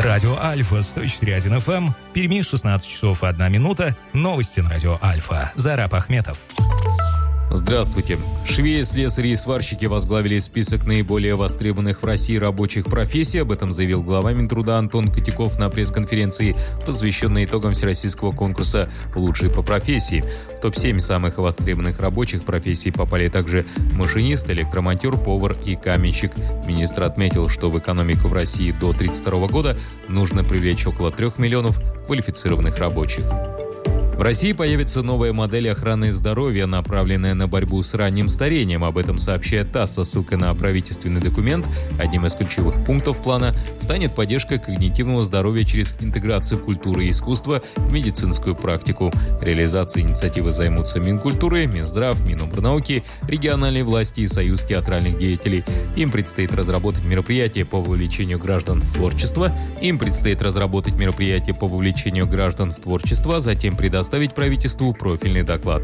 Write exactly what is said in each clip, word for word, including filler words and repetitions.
Радио Альфа, сто четыре и один эф эм, в Перми шестнадцать часов одна минута, новости на Радио Альфа. Зараб Ахметов. Здравствуйте. Швеи, слесари и сварщики возглавили список наиболее востребованных в России рабочих профессий. Об этом заявил глава Минтруда Антон Котяков на пресс-конференции, посвященной итогам всероссийского конкурса «Лучшие по профессии». В топ семь самых востребованных рабочих профессий попали также машинист, электромонтер, повар и каменщик. Министр отметил, что в экономику в России до две тысячи тридцать второго года нужно привлечь около трех миллионов квалифицированных рабочих. В России появится новая модель охраны здоровья, направленная на борьбу с ранним старением. Об этом сообщает ТАСС со ссылкой на правительственный документ. Одним из ключевых пунктов плана станет поддержка когнитивного здоровья через интеграцию культуры и искусства в медицинскую практику. Реализацией инициативы займутся Минкультуры, Минздрав, Минобрнауки, региональные власти и Союз театральных деятелей. Им предстоит разработать мероприятия по вовлечению граждан в творчество. Им предстоит разработать мероприятия по вовлечению граждан в творчество, затем предоставить Оставить правительству профильный доклад.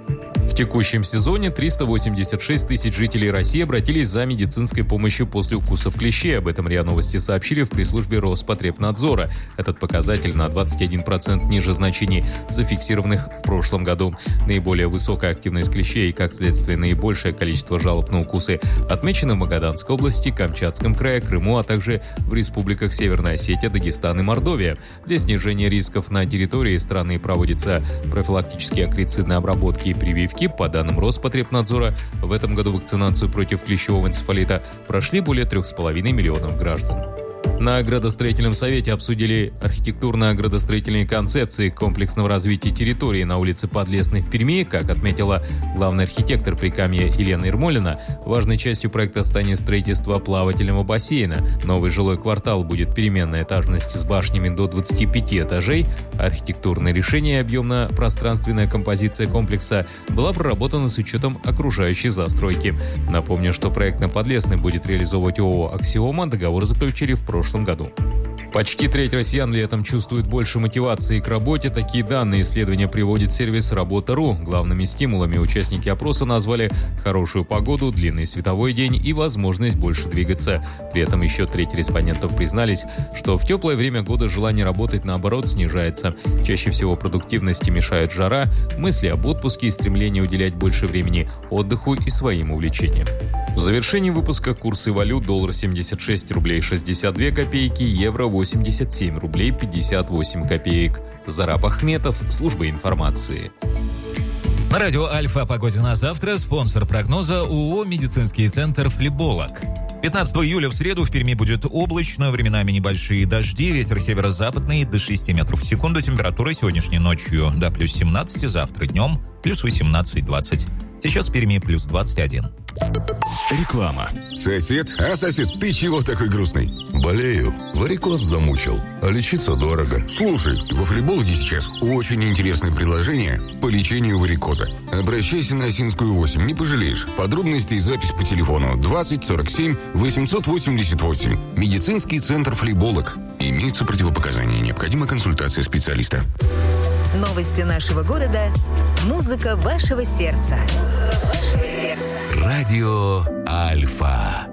В текущем сезоне триста восемьдесят шесть тысяч жителей России обратились за медицинской помощью после укусов клещей. Об этом РИА Новости сообщили в пресс-службе Роспотребнадзора. Этот показатель на двадцать один процент ниже значений, зафиксированных в прошлом году. Наиболее высокая активность клещей и, как следствие, наибольшее количество жалоб на укусы отмечены в Магаданской области, Камчатском крае, Крыму, а также в республиках Северная Осетия, Дагестан и Мордовия. Для снижения рисков на территории страны проводятся профилактические акарицидные обработки и прививки. По данным Роспотребнадзора, в этом году вакцинацию против клещевого энцефалита прошли более трех с половиной миллионов граждан. На градостроительном совете обсудили архитектурно-градостроительные концепции комплексного развития территории на улице Подлесной в Перми. Как отметила главный архитектор Прикамья Елена Ермолина, важной частью проекта станет строительство плавательного бассейна. Новый жилой квартал будет переменной этажности с башнями до двадцати пяти этажей. Архитектурное решение и объемно-пространственная композиция комплекса была проработана с учетом окружающей застройки. Напомню, что проект на Подлесной будет реализовывать ООО «Аксиома». Договор заключили в прошлом году. Почти треть россиян летом чувствует больше мотивации к работе. Такие данные исследования приводит сервис «Работа.ру». Главными стимулами участники опроса назвали хорошую погоду, длинный световой день и возможность больше двигаться. При этом еще треть респондентов признались, что в теплое время года желание работать, наоборот, снижается. Чаще всего продуктивности мешают жара, мысли об отпуске и стремление уделять больше времени отдыху и своим увлечениям. В завершении выпуска курсы валют: доллар семьдесят шесть рублей шестьдесят две копейки, евро восемьдесят семь рублей пятьдесят восемь копеек. Зараб Ахметов, служба информации. На Радио Альфа о погоде на завтра. Спонсор прогноза ООО «Медицинский центр Флеболог». пятнадцатого июля в среду в Перми будет облачно, временами небольшие дожди, ветер северо-западный до шести метров в секунду, температура сегодняшней ночью до плюс семнадцать, завтра днем плюс восемнадцать-двадцать. Сейчас в Перми плюс двадцать один. Реклама. Сосед? А, сосед, ты чего такой грустный? Болею. Варикоз замучил. А лечиться дорого. Слушай, во Флебологе сейчас очень интересное предложение по лечению варикоза. Обращайся на Осинскую восемь, не пожалеешь. Подробности и запись по телефону двадцать сорок семь восемьсот восемьдесят восемь. Медицинский центр Флеболог. Имеются противопоказания. Необходима консультация специалиста. Новости нашего города. Музыка вашего сердца. Музыка вашего сердца. Радио Альфа.